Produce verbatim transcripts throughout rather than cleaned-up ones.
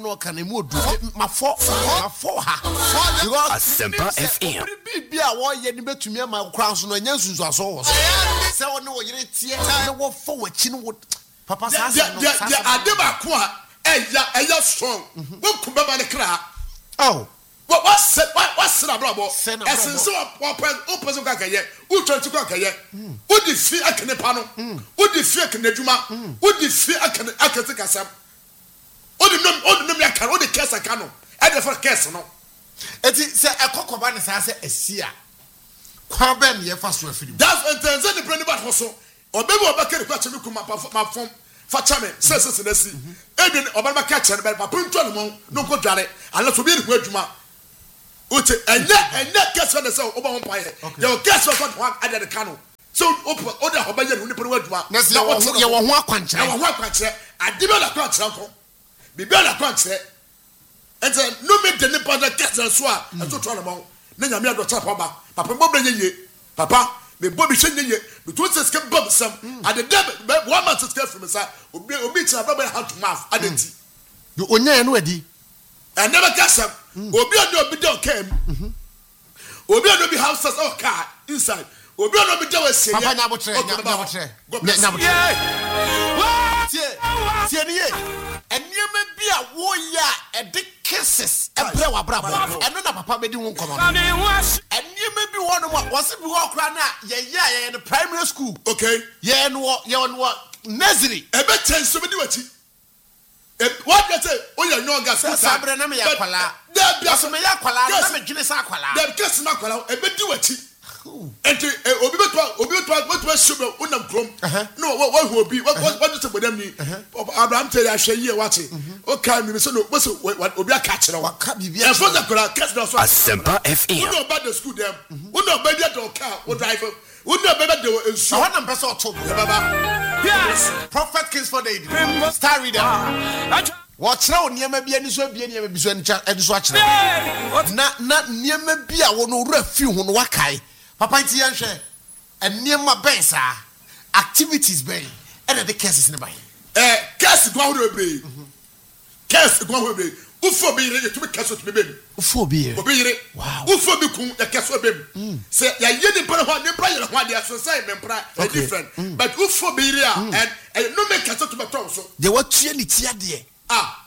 no can emu do ma for ma for ha because Asempa F M bi a wo ye ni betumi ma kra so no nya sunsu aso wo so se wo ne wo yire tie na wo for wachi no papa sa sa no sa ya ade ba ko a eya eya strong wo kumba ba ne kra oh what what se what sra brabo esense wo wo person ka kaye wo twenty ka kaye wo di fi akene pa no wo di fi akene adwuma wo di fi akene akete kasam odi nom odi nom ya kan odi kesa kan no e dey for kesa no eti se ekokoba ne sa se asia kwa ba me ye fa so afiri that's intense the brand but so obebi obakere kwa chemi kuma ma fom fa chame se se se na si e bi obaba ka chere be papa ntwa no mo no ko dware ala so bi ri adwuma uche enye enye kesa na se oba ho pa ye ye kesa so kwa ada de kan no so opa oda obaye no ni pere adwuma na se ye wo ho akwankyere ye wo ho akwankyere ade be la kwa kyere ko bibia la kwankyere ente no me de ne pada kesa so a so to no mo na nyame ado cha papa papa mo brenye ye papa me bobi hyenye ye me to se skep bob sam ade dem one man to skep from sa obi obi tira baba how to mouth adenti you onya no adi I never kasa obi ado obi do kam obi ado bi houses or car inside obi ado bi do we say papa nya botre nya botre nya botre tie tie ni ye eniema bi a wo ya e de kisses e bre wa brabo eno na papa bedi won komo eniema bi wo no wo se bi wo kra na ye ya ye in primary school okay ye no ye no nursery e be tenso be di wachi e what you say o ya no gas sa sabre na me ya kwala da bia so me ya kwala na me dwene sa kwala da kiss na kwala e be di wachi enti obi beto obi beto beto shobe unam krom no wa hu obi wa wa just gbadam ni Abraham tell ya hwe ye wate o ka mi so no so obi aka kire wa ka bibia e for the kra kiss na so Asempa F M we no bad the school them we no bad the car we drive we no bad the ensu I want am person to baba yes Prophet Kingsford Aid star reader watch now niema bia ni so bia niema bi so eni so akire na na niema bia wo no wura fi hu no wakai papa nti ya hwe eniema ben sa activities ben and the cases in the bay eh case go ho rebre case go ho rebre ufo bi yire to be case to be bem ufo bi yire obi yire wow ufo bi kun ya case bem say ya ye ni para ho ni para yire ho dia so say me pra different but ufo bi yire and no make case to be talk so they what tue ni tia de ah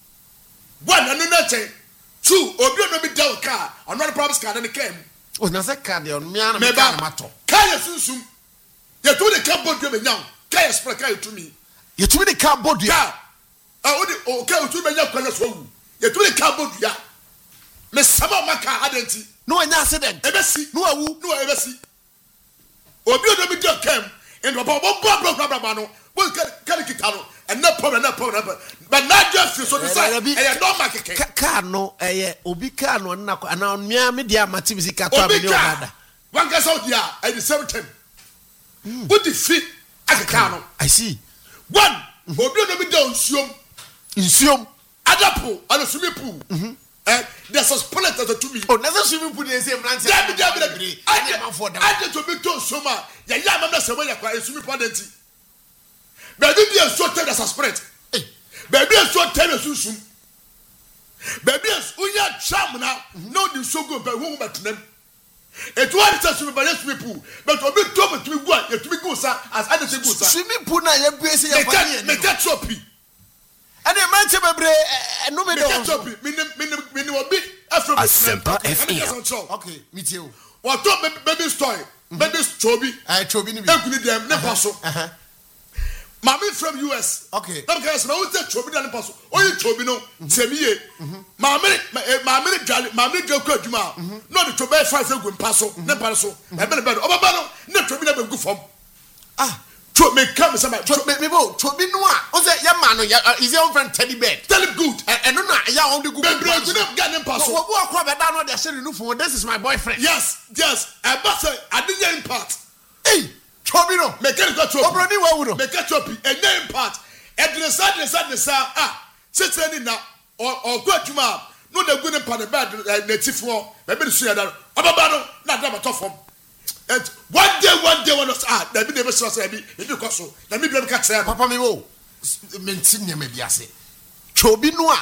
one no na che two obi no bi down car another problems car na came oh na say car de on me ana me car mato car ya sunsum ya to the car board me nyam car ya spray car to me you to the car board ya ah odi o car to me nyam kwala so wu ya to the car board ya me sama maka adenti no any accident ebesi no awu no ebesi obi odo bi do came and baba baba baba baba no bo car kita no and no problem no problem but not just so to say e no market car no eh obi car no na na me me dia matibisi car to me obada one guy out here at the same time put the feet at the car. I see one obi no be down nsuom nsuom adapo and swimming pool eh there's a split as a to me oh na swimming pool dey say branch there be there be I man for them I to be down so ma ya ya mam na se ya kwa swimming pool denti baby be so tell as a spirit baby so tell as susum baby unya cham na no the so go be who betunem it was just to be swimming pool but obi to me to go ya to me go sa as I say go sa swimming pool na ya bue say ya fa ni me get choppy and man che bebre no me get choppy me me me obi afro Asempa F M okay me too what to baby story baby chobi I chobi ni bi eguni dem ne paso Mami from U S. Okay. That guys na we take chobi dan paso. Oyi chobi no semiye. Mami mami dwale mami dwa kwa adwuma. No the chobi five egu paso ne paso. E be ne be. Obaba no ne chobi na be gu fam. Ah, chobi me come say my chobi me bo chobi no a. O say ya ma no is your friend Teddy Bear. Tell him good. And no na ya on the gu. Be bre gu ne ga ne paso. Wo bo akwa be da no dey share no phone. This is my boyfriend. Yes, yes. I but say I didn't impact. Hey. Chobi no make it go chobi obroni wa wu no make it chobi and name part and the sad the sad the sad ah sit ni na or or go adwuma no dey go ne pa the bed native one maybe the suya that obaba no na da mato form and one day one day one ah na be dey be so say be e be ko so na me be ka tell papa me wo mentin ne me biase chobi no a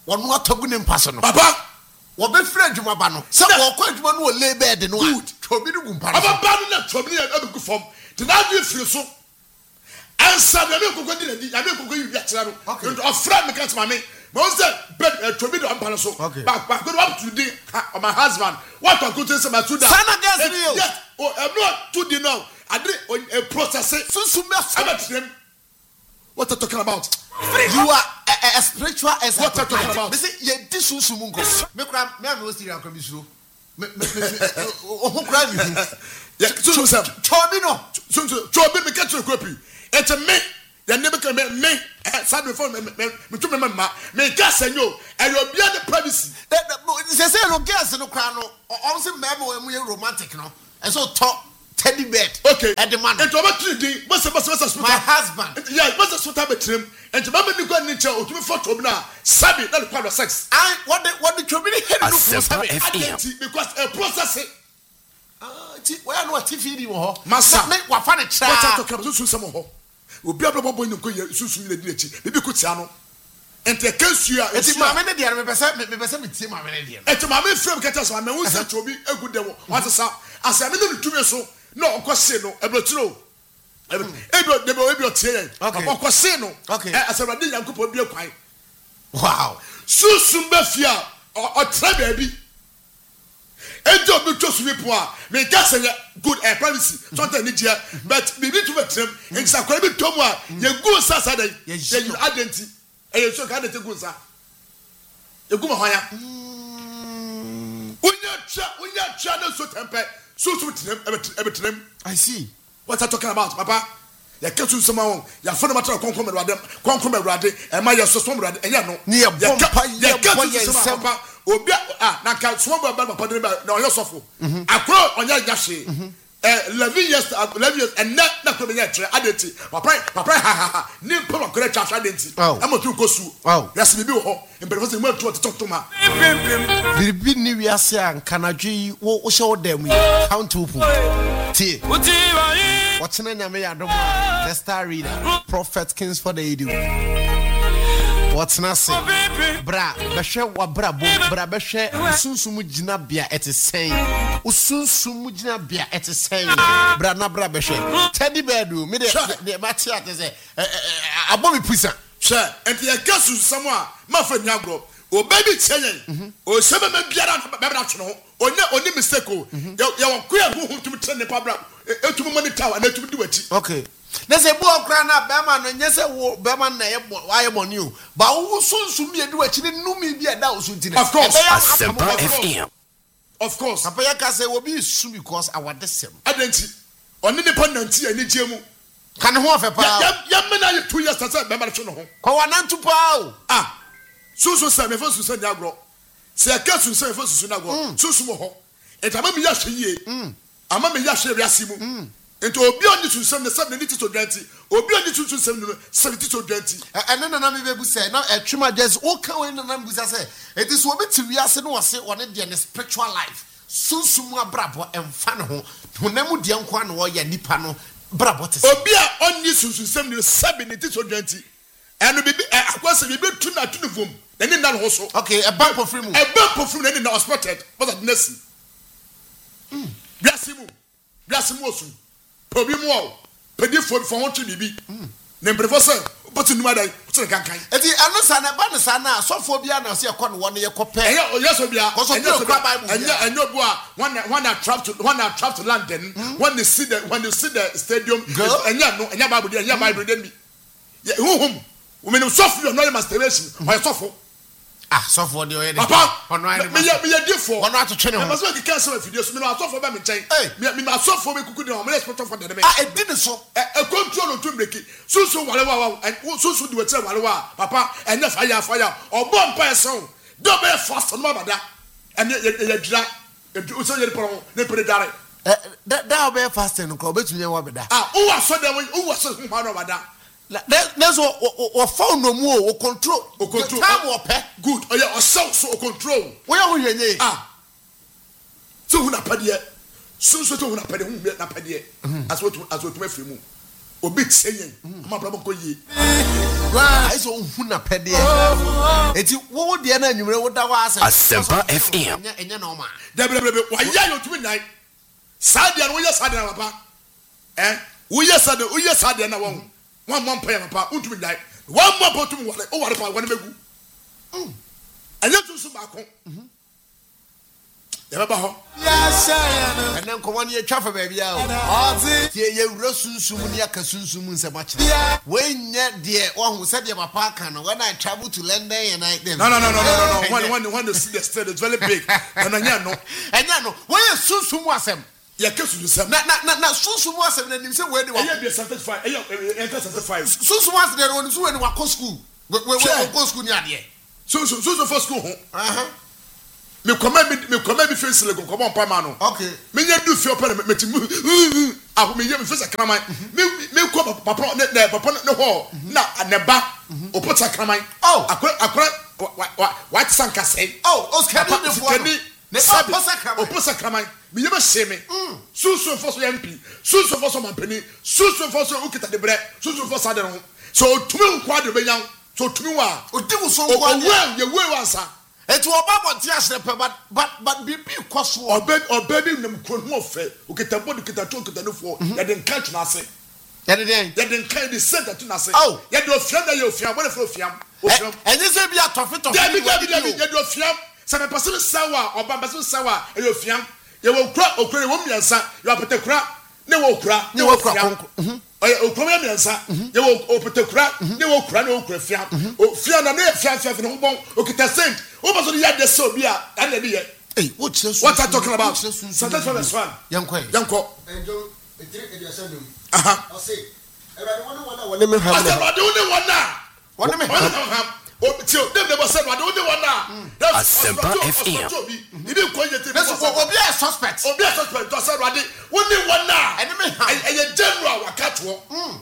One more togunim person. Papa, what be French Mabano? Some more quite one will lay bed and wood. Tobin Papa, Papa, Tobin and good form. To now you feel so. Answer the milk go in I don't go you get a friend because mammy. Most that bed Tobin and Palaso. Back back go up to the my husband. What a good thing about Sudan. Yes, oh, I'm not too dinner. I did a process. So soon, what are you talking about? You are a, a spiritual as what are you talking about? They say, yeah, this is Sumungo. Makeram, me am wasting your commission. Oh, grab you. Yeah, so, so, Chobino. So, so, Chobin, me catch your copy. It's a me. The neighbor can make me. Sad before me, me to remember. Me gas and you, and you're beyond the privacy. They say, no gas and no crown. Also, memo and we are romantic, no? And so talk. Teddy bed. Okay. At the man. And to about three days, what's the what's my husband? Yeah, what's the sort of a trim? And to remember the good nature to be for Tobina, Sabi, not part of sex. I what the what the community had to because a process. Ah, where no T V anymore. Massa, make what funny chat. What I talk about some more. Will be able to go in the Susu Military, maybe Kutsiano. And the case you are, it's my many dear, me percent, me percent, me my many dear. And to my main friend, get us, my man, who said to be a good devil. What's the sound? As I mean, to me so. No, of course, no. Ebro, Ebro, they will be your tear. Of course, no. Okay. As a radiant couple be a quiet. Wow. So soon, Befia or try baby. And don't be just me poor. May gas and good air privacy. Something need here, but we need to make them. And so, I will tell you, you go Saturday, you identity, and you so kind of good, sir. You go, Mahaya. When you're trying to temper. So to them, I see. What are you talking about, Papa? You can't do some more. You're from the matter of Concom Radem, Concom Radem, and my Sosom Radem, and you know, near Bompa, you can't do some Papa, or be ah, now can't swim about Papa, no, you're so I crow on your yashi. Eleven years, eleven years, and not not to be yet. Identity, Papa, Papa, ha ha, near Papa, correct identity. Oh, I'm a true Kosu. Oh, yes, we do. And because we went to talk to my Bibi ni wiase ankanadwe wo show them count to tie watching nyame yadom the star reader prophet kings for the edu what's na say bra behwe wa bra bo bra behwe sunsum gina bia etesen usunsum gina bia etesen bra na bra behwe teddy bedu me de matia te say abomi pusa sure and the gasu someone ma fa nyagro o baby chenyen o sebe me biara na bebra tno onye oni mistake o ya won ko ya hu tum tene pabra etum money tower na etum di wachi okay na se bo okra na be ma no nyese wo be ma na ye wa ye money o ba wo sunsun bi edi wachi ni numi bi eda o suntine of course F M of course papa ya ka say wo bi su because our desem adenti oni ne pananti ani jemu kan ho afepa ya ya me na two years say be ma tno ho ko wanantu pa o ah susu se me fo susu nya agro se ka susu se fo susu na agro susu mo ho etama me ya hweye ama me ya hwe wiase mu ento obi oni susu ne se ne tito dwanti obi oni susu se ne se tito dwanti ene na na me bebu se na etwema just o kan we na na busa se it is obi ti wiase no wose one de ne spiritual life susu mu abrabo emfa ne ho honam de nko na wo ya nipa no brabo te obi a oni susu se ne se ne tito dwanti enu bibi akwase bibi tu na tu ne vom na ni na ho so okay a bank for free mu a bank for free na ni na spotted but that nesi mm biase mu biase mu osu probi mu o pedi for for want to bibi mm na professor but nu madai so kankan eti anosa na ba na sa na sofo bia na se ekọ no won ye kopẹ eya oyeso bia enye so bible enye enye bu a one one trap to one trap to London when they see the when they see the stadium enye no enye bible enye bible dem bi ye hum women suffer your normal masturbation or suffer ah suffer the oye papa me me me dey for one to twene ho me so ki can say video so me no suffer ba me chen me me suffer me kuku dey o me respect for dem ah e di ne so e control to break so so wale wa so so di we tell wale wa papa enye fire fire obo mpa eson do be fast no bada ene ye dira e so ye pro ne pre dare that that be fast no ko betumi wa beda ah o wa so dem o wa so ma no bada that's what or phone no more or control o control time or pay good oh yeah or so so control where are we ah so hu na pade so so to hu na pade hu na pade as what as what me free mu obi tseyen ama bra ko yi I so hu na pede eti wo de na anwumre wo da wa ase Asempa F M enye na o ma da bre bre wa ya yo tumi nai sadia no ye sadia na papa eh wo ye sadia wo ye sadia na won won mo mpa ya papa utumi nai won mo po tumi wale o wale pa won megu mm anya tu su ba ko mhm ya ba ho and then come on ye twafa ba bia o tie ye wura sunsum ni aka sunsum nsem a kire we nye de wo hu se de papa kan no when I travel to London and I then no no no no no no when when when you see the state it's very big and anya no anya no we sunsum asem ya kesu nsem na na na sunsum asem na nim se we de wa ya be satisfied ya ya satisfied sunsum asem de won so we wa ko school we we go school ni ade so so so for school ho uh-huh me comment me comment me face le comment on pa ma no okay me nya du fio pa me ti ah me nya me face kraman me me ko papa ne papa ne ho na aneba opota kraman oh akora akora what sanka say oh oscar ni de fo ne opota kraman opota kraman me nya me se me susu fo so mp susu fo so mampani susu fo so ukita de bre susu fo sa de no so tumi kwa de be nya so tumi wa odi wo so kwa we ye we wansa etu oba boti asrepe but but but bibi kwaso obe obe bi nem kronhu ofe okitabo de kitato kitanofo ya den catch na ase ya de den ya den kind the center to na ase oh ya de ofiam na ya ofiam bo le fro ofiam ofiam enye se bi atofe tofe ya bi ya bi ya de ofiam se me person sawa oba person sawa e ofiam ya wo kura okura wo miansa ya apetekura ne wo kura ne wo kura oye okura miansa ya wo apetekura ne wo kura ne wo kura fiam ofiam na ne fiam fiam ne bon okita saint o ba so ya de so bi a na bi ye hey what Jesus what I talking about Santos for this one yanko yanko enjo etiri ediasa dem aha o say erade wona wona wona me ham na erade wona wona wona me ham o tio dem dem say erade wona wona Asempa F M ibi ko yete na so obi a suspect obi a suspect to say erade wona wona ene me ham eye general wakatwo mm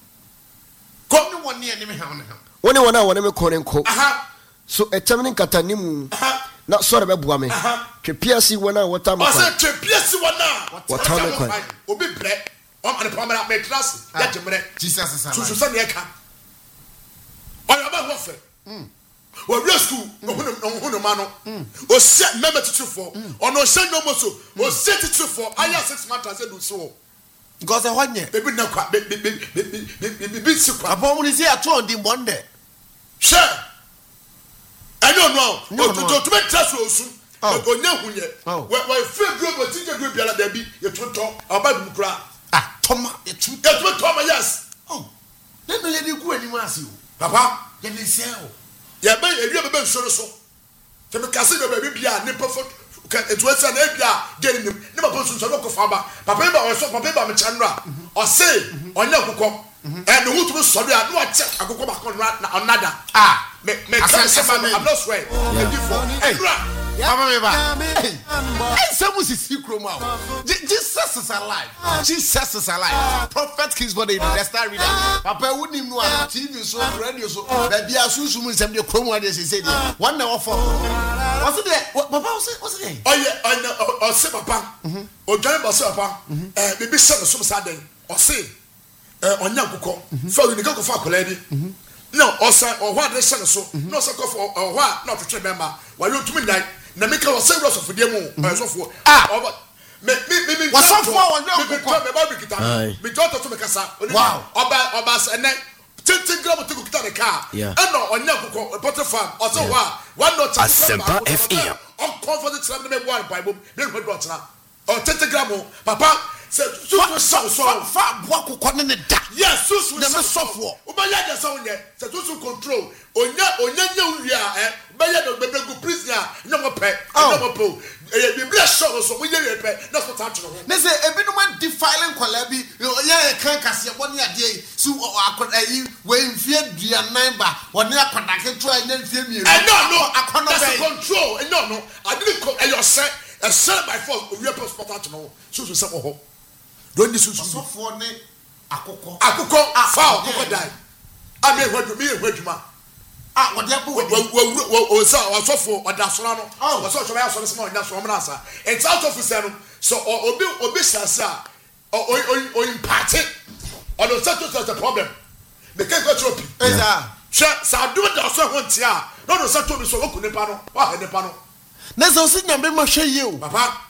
ko ni wona ene me ham ne ham wona wona wona me ko renko aha so etamni katanimu na sore be bua me twepiasi wona wota me o say twepiasi wona wota me kwa obi bre o ma ne pamela me class ya jemre Jesus is alive so so say ne ka o ya ba ho fe mm o wi school o hunu o hunu ma no o se member titufo o no se no mo so o se titufo aya six months say do so because e honye bebi na kwa bebi bebi bebi si kwa abon ni say ato ndi mbonde sure I don't know. No, to to make trust you soon. Oh, onya hunye. We we free group but teacher group biala there be you to talk about mu kura. Ah, Toma, you to You to talk yes. Oh. Let me let you go anywhere as you. Papa, you dey sell. Ya be e wi be so so. Te me kase no be bia ne perfect kan it was an e bia get nim. Ne papa so so no ko fa ba. Papa ba o so papa ba me chanra. O say onya kokko. Eh no hutu so do a no a check akokko ba kon na another. Ah. Me me I'm not swearing. Hey, Mama me ba. Hey, someone is secret now. Jesus is alive. Jesus is alive. Prophet Kings body the star reader. Papa wouldn't even know T V so radio so. Baby asusu mu nsem de krom wa de say dey. One now for. What's it there? Papa what's it there? Oh yeah, I know. Say papa. O dwan ba say papa. Eh, baby say no so sa den. O say eh onya kokko. So we go for akola bi. No, also, or what they send so, no sucker for or what not to remember. While you to me like, Namika was serious of the demo, as of ah, me, me, me, what's up for one? No, me daughter to make us wow, Oba, Obas, and then ten gram to cook the car. Yeah, and no, on Yaku, a butter farm, or so what? One not Asempa F M. On confidence, let me one Bible, then what daughter, or ten gram, Papa. Se so so so fa boa kokko ne da yes so so na me sofo o ba ya da so nye se so so control onya onya nya wi a eh ba ya do bebe go prison a no mo pe no mo po e biblia show so mo ye pe na so ta tro ho ne se ebinu ma defiling kwala bi ya kan kase bo ne ade su akoda yi we mfie duanan ba woni akoda ke to anya mfie mienu e no no akono be control e no no I didn't come e your say e say by force we are sport out no so so say ho don't this so for ne akoko akoko fa akoko dai ame hwadu me hwaduma ah wode abu o sa o sofo odasora no o so so ya so no nya so mo na sa it's out of his no so obi obi sasa o o o impart ɔno settle is the problem the case go through esa hwɛ sa do da so ho ntia no no settle bi so oku nipa no wa ha nipa no na so si nyame ma hwɛ yi o papa